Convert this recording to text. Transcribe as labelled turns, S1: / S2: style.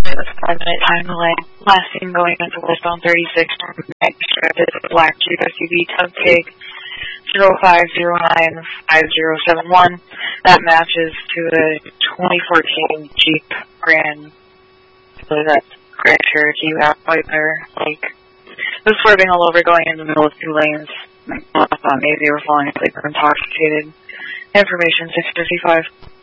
S1: with a 5-minute time delay. Last seen going into westbound 36 is a black Jeep SUV tug pig 05095071. That matches to a 2014 Jeep Grand. I believe that's Grand Cherokee Viper. Like, it was swerving all over, going in the middle of two lanes. I thought maybe they were falling asleep or intoxicated. Information 655.